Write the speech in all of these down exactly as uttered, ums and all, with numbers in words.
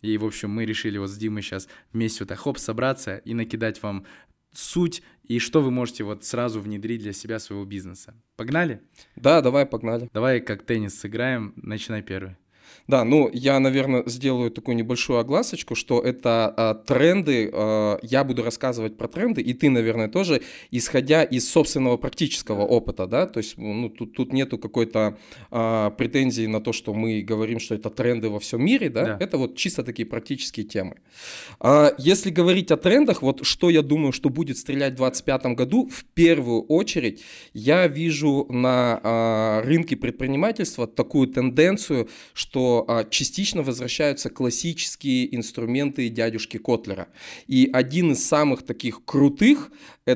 И, в общем, мы решили вот с Димой сейчас вместе вот так хоп, собраться и накидать вам суть и что вы можете вот сразу внедрить для себя своего бизнеса. Погнали? Да, давай, погнали. Давай как теннис сыграем, начинай первый. Да, ну я, наверное, сделаю такую небольшую огласочку, что это а, тренды, а, я буду рассказывать про тренды, и ты, наверное, тоже, исходя из собственного практического опыта, да, то есть ну, тут, тут нету какой-то а, претензии на то, что мы говорим, что это тренды во всем мире, да, да. Это вот чисто такие практические темы. А, если говорить о трендах, вот что я думаю, что будет стрелять в двадцать пятом году, в первую очередь я вижу на а, рынке предпринимательства такую тенденцию, что что частично возвращаются классические инструменты дядюшки Котлера. И один из самых таких крутых –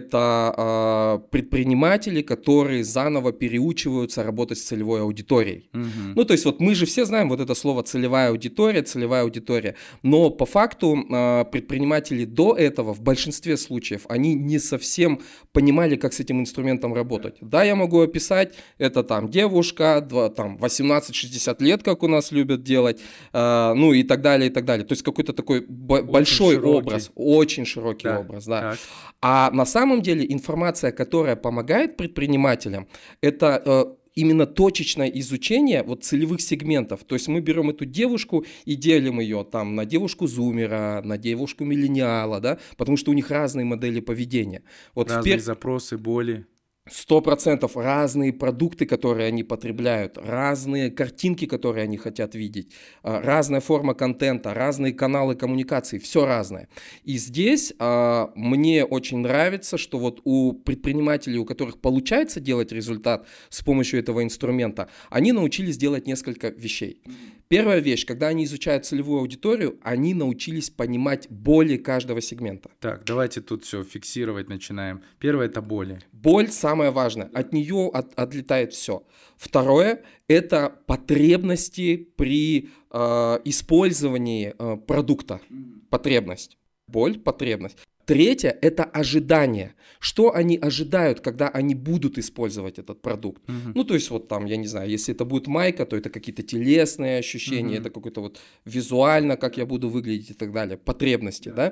это предприниматели, которые заново переучиваются работать с целевой аудиторией. Угу. Ну, то есть вот мы же все знаем вот это слово «целевая аудитория», «целевая аудитория», но по факту предприниматели до этого в большинстве случаев, они не совсем понимали, как с этим инструментом работать. Да, я могу описать, это там девушка, там восемнадцать-шестьдесят лет, как у нас любят делать, э, ну и так далее, и так далее. То есть какой-то такой б- большой широкий. образ, очень широкий да. образ, да. Так. А на самом деле информация, которая помогает предпринимателям, это э, именно точечное изучение вот целевых сегментов. То есть мы берем эту девушку и делим ее там на девушку-зумера, на девушку-миллениала, да, потому что у них разные модели поведения. Вот разные пер... запросы, боли. Сто процентов разные продукты, которые они потребляют, разные картинки, которые они хотят видеть, разная форма контента, разные каналы коммуникации, все разное. И здесь а, мне очень нравится, что вот у предпринимателей, у которых получается делать результат с помощью этого инструмента, они научились делать несколько вещей. Первая вещь, когда они изучают целевую аудиторию, они научились понимать боли каждого сегмента. Так, давайте тут все фиксировать начинаем. Первое – это боли. Боль самое важное, от нее от, отлетает все. Второе – это потребности при э, использовании э, продукта, потребность. Боль, потребность. Третье – это ожидание. Что они ожидают, когда они будут использовать этот продукт? Uh-huh. Ну, то есть, вот там, я не знаю, если это будет майка, то это какие-то телесные ощущения, uh-huh. это какое-то вот визуально, как я буду выглядеть и так далее, потребности, yeah. да?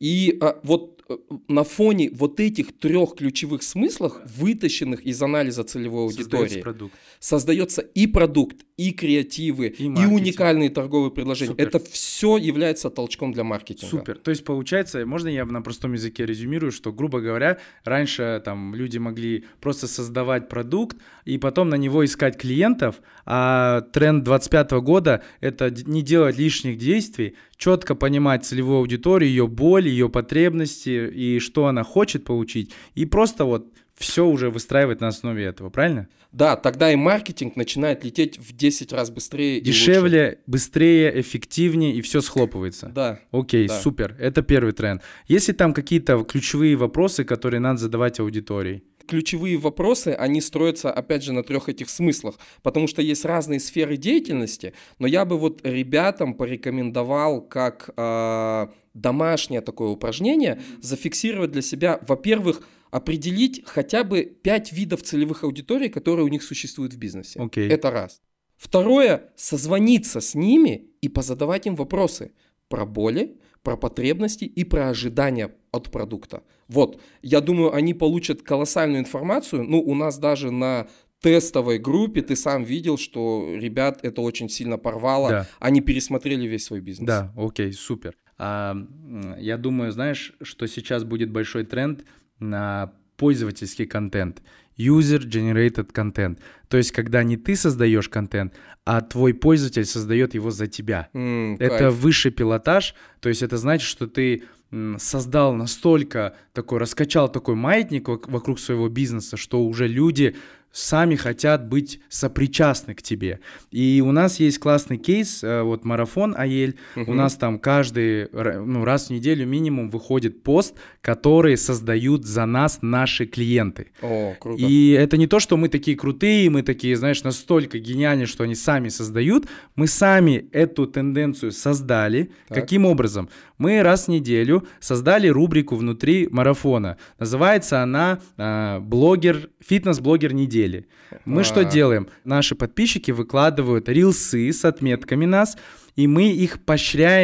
И а, вот на фоне вот этих трех ключевых смыслов, вытащенных из анализа целевой аудитории, продукт. создается и продукт, и креативы, и, и уникальные торговые предложения. Супер. Это все является толчком для маркетинга. Супер. То есть, получается, можно я на простом языке резюмирую, что, грубо говоря, раньше там люди могли просто создавать продукт и потом на него искать клиентов, а тренд двадцать пятого года – это не делать лишних действий, четко понимать целевую аудиторию, ее боль, ее потребности и что она хочет получить, и просто вот все уже выстраивать на основе этого, правильно? Да, тогда и маркетинг начинает лететь в десять раз быстрее. Дешевле, и лучше. Быстрее, эффективнее, и все схлопывается. Да. Окей, да. Супер. Это первый тренд. Есть ли там какие-то ключевые вопросы, которые надо задавать аудитории? Ключевые вопросы, они строятся, опять же, на трех этих смыслах, потому что есть разные сферы деятельности, но я бы вот ребятам порекомендовал как э, домашнее такое упражнение зафиксировать для себя, во-первых, определить хотя бы пять видов целевых аудиторий, которые у них существуют в бизнесе. Okay. Это раз. Второе, созвониться с ними и позадавать им вопросы про боли, про потребности и про ожидания от продукта. Вот, я думаю, они получат колоссальную информацию. Ну, у нас даже на тестовой группе ты сам видел, что ребят это очень сильно порвало. Да. Они пересмотрели весь свой бизнес. Да, окей, супер. А, я думаю, знаешь, что сейчас будет большой тренд на пользовательский контент. User-generated content. То есть, когда не ты создаешь контент, а твой пользователь создает его за тебя. Mm, это кайф. Высший пилотаж. То есть, это значит, что ты создал настолько такой, раскачал такой маятник вокруг своего бизнеса, что уже люди сами хотят быть сопричастны к тебе. И у нас есть классный кейс, вот марафон АЕЛь, uh-huh. у нас там каждый, ну, раз в неделю минимум выходит пост, который создают за нас наши клиенты. О, круто. И это не то, что мы такие крутые, мы такие, знаешь, настолько гениальные, что они сами создают. Мы сами эту тенденцию создали. Так. Каким образом? Мы раз в неделю создали рубрику внутри марафона. Называется она э, блогер, фитнес-блогер недели. Мы А-а-а. что делаем? Наши подписчики выкладывают рилсы с отметками нас, и мы их поощряем